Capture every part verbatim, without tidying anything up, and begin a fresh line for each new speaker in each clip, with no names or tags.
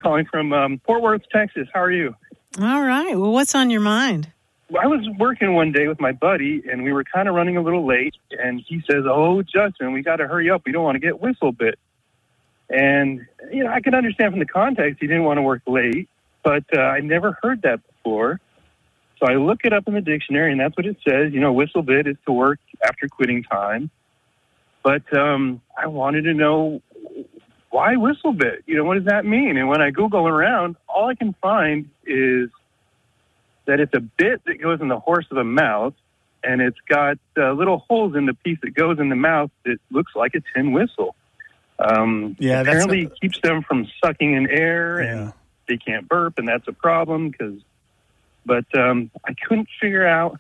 calling from um, Fort Worth, Texas. How are you?
All right. Well, what's on your mind?
I was working one day with my buddy, and we were kind of running a little late, and he says, oh, Justin, we got to hurry up. We don't want to get whistle bit. And, you know, I can understand from the context he didn't want to work late, but uh, I never heard that before. So I look it up in the dictionary, and that's what it says. You know, whistle bit is to work after quitting time. But um, I wanted to know, why whistle bit? You know, what does that mean? And when I Google around, all I can find is that it's a bit that goes in the horse of the mouth, and it's got uh, little holes in the piece that goes in the mouth that looks like a tin whistle. Um,
yeah,
apparently
that's
it keeps them from sucking in air,
yeah.
and they can't burp, and that's a problem. Cause, but um, I couldn't figure out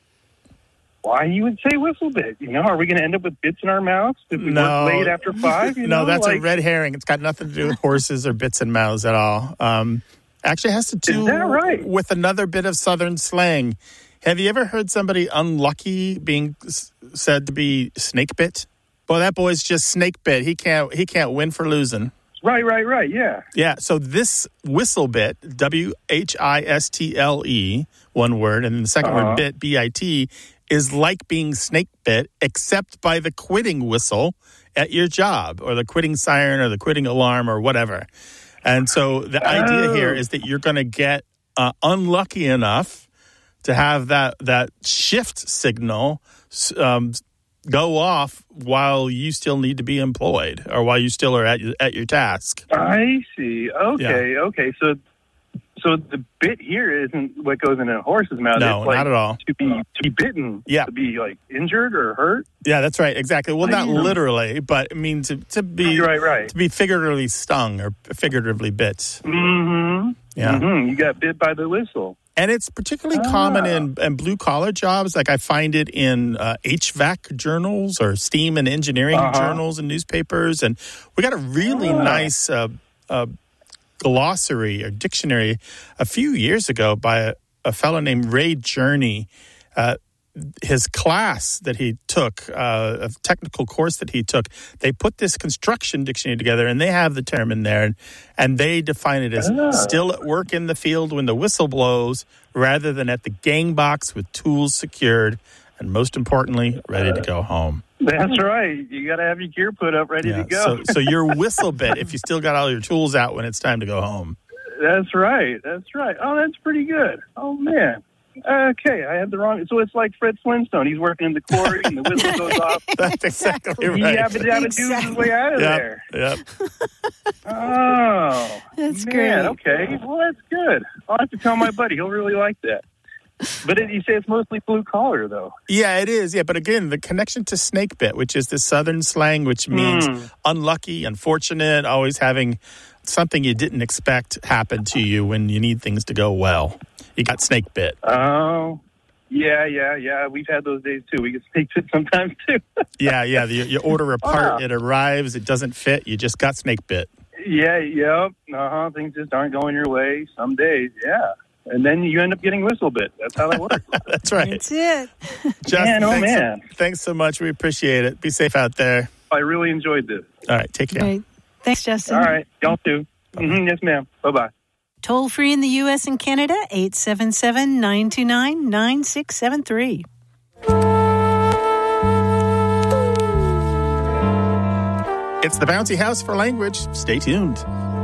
why you would say whistle bit. You know, are we going to end up with bits in our mouths if we
no.
work late after five? You
no,
know?
that's
like,
a red herring. It's got nothing to do with horses or bits in mouths at all. Um, actually, it has to do
Is that right?
with another bit of Southern slang. Have you ever heard somebody unlucky being s- said to be snake bit? Well, that boy's just snake bit. He can't. He can't win for losing.
Right, right, right. Yeah.
Yeah. So this whistle bit, W H I S T L E, one word, and then the second
Uh-huh.
word bit, B I T, is like being snake bit, except by the quitting whistle at your job, or the quitting siren, or the quitting alarm, or whatever. And so the
Oh.
idea here is that you're going to get uh, unlucky enough to have that that shift signal um, go off while you still need to be employed, or while you still are at at your task.
I see. Okay, yeah. okay. So, so the bit here isn't what goes in a horse's mouth.
No,
it's like
not at all.
To be to be bitten.
Yeah.
To be like injured or hurt.
Yeah, that's right. Exactly. Well, not
Damn.
literally, but I mean to to be
Right, right.
to be figuratively stung or figuratively bit.
Mm-hmm.
Yeah.
Mm-hmm. You got bit by the whistle.
And it's particularly
Ah.
common in, in blue-collar jobs. Like I find it in uh, H V A C journals or STEAM and engineering
Uh-huh.
journals and newspapers. And we got a really
Ah.
nice uh, uh, glossary or dictionary a few years ago by a, a fellow named Ray Journey. Uh, his class that he took, uh, a technical course that he took, they put this construction dictionary together, and they have the term in there, and, and they define it as
Ah.
still at work in the field when the whistle blows, rather than at the gang box with tools secured, and most importantly, ready to go home.
That's right. You got to have your gear put up, ready
Yeah,
to go.
so, so you're whistle bit if you still got all your tools out when it's time to go home.
That's right. That's right. Oh, that's pretty good. Oh, man. Okay, I had the wrong. So it's like Fred Flintstone. He's working in the quarry, and the whistle goes off.
That's exactly
He
right.
yabba dabba doos his way out of
Yep,
there.
yep.
Oh,
That's
man,
great.
Okay, well, that's good. I'll have to tell my buddy. He'll really like that. But it, you say it's mostly blue collar, though.
Yeah, it is. Yeah, but again, the connection to snake bit, which is the Southern slang, which means
Mm.
unlucky, unfortunate, always having something you didn't expect happen to you when you need things to go well. You got snake bit.
Oh, yeah, yeah, yeah. We've had those days, too. We get snake bit sometimes, too.
Yeah, yeah. You, you order a part,
Wow.
it arrives, it doesn't fit, you just got snake bit.
Yeah, yep. Uh-huh. Things just aren't going your way some days, yeah. And then you end up getting whistle bit. That's how that works.
That's right.
That's it.
Justin,
Man, oh,
thanks,
man.
thanks so much. We appreciate it. Be safe out there.
I really enjoyed this.
All right, take care.
Great. Thanks, Justin.
All right. Y'all too. Mm-hmm. Yes, ma'am. Bye-bye.
Toll free in the U S and Canada, eight seven seven, nine two nine, nine six seven three.
It's the Bouncy House for Language. Stay tuned.